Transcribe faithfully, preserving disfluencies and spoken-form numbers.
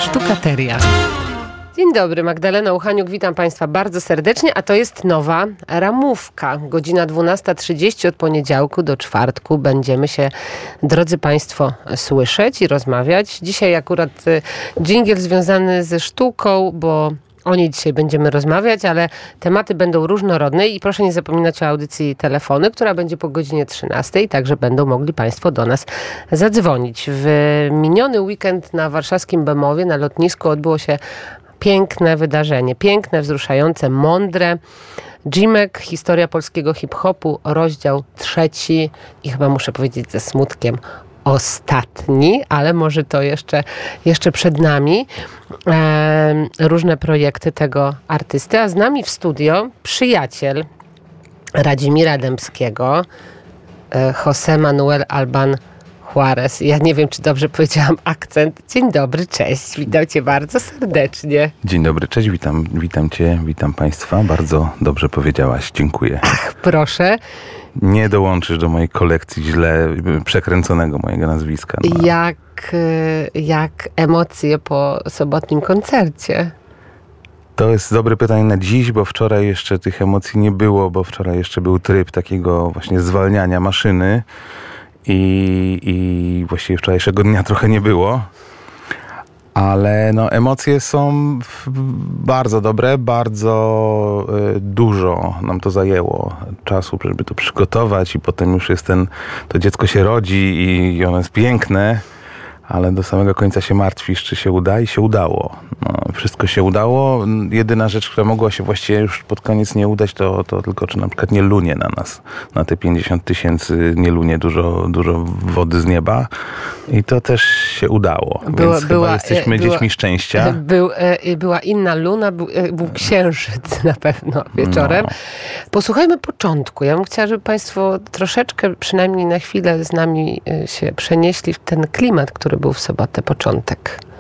Sztukateria. Dzień dobry, Magdalena Uchaniuk, witam Państwa bardzo serdecznie, a to jest nowa ramówka. Godzina dwunasta trzydzieści od poniedziałku do czwartku będziemy się, drodzy Państwo, słyszeć i rozmawiać. Dzisiaj akurat dżingiel związany ze sztuką, bo o niej dzisiaj będziemy rozmawiać, ale tematy będą różnorodne i proszę nie zapominać o audycji Telefony, która będzie po godzinie trzynastej, także będą mogli Państwo do nas zadzwonić. W miniony weekend na warszawskim Bemowie, na lotnisku odbyło się piękne wydarzenie, piękne, wzruszające, mądre. Dżimek, historia polskiego hip-hopu, rozdział trzeci i chyba muszę powiedzieć ze smutkiem ostatni, ale może to jeszcze, jeszcze przed nami. E, różne projekty tego artysty, a z nami w studio przyjaciel Radzimira Dębskiego, e, José Manuel Alban Juarez. Ja nie wiem, czy dobrze powiedziałam akcent. Dzień dobry, cześć. Witam Cię bardzo serdecznie. Dzień dobry, cześć. Witam, witam Cię, witam Państwa. Bardzo dobrze powiedziałaś. Dziękuję. Ach, proszę. Nie dołączysz do mojej kolekcji źle przekręconego mojego nazwiska. No. Jak, jak emocje po sobotnim koncercie? To jest dobre pytanie na dziś, bo wczoraj jeszcze tych emocji nie było, bo wczoraj jeszcze był tryb takiego właśnie zwalniania maszyny. I, i właściwie wczorajszego dnia trochę nie było, ale no, emocje są bardzo dobre, bardzo y, dużo nam to zajęło czasu, żeby to przygotować i potem już jest ten, to dziecko się rodzi i ono jest piękne, ale do samego końca się martwisz, czy się uda i się udało. No, wszystko się udało. Jedyna rzecz, która mogła się właściwie już pod koniec nie udać, to, to tylko, czy na przykład nie lunie na nas. Na te pięćdziesiąt tysięcy nie lunie dużo, dużo wody z nieba. I to też się udało. Była, Więc była, chyba jesteśmy była, dziećmi szczęścia. Był, była inna luna, był, był księżyc na pewno wieczorem. No. Posłuchajmy początku. Ja bym chciała, żeby Państwo troszeczkę, przynajmniej na chwilę z nami się przenieśli w ten klimat, który był w sobotę, początek.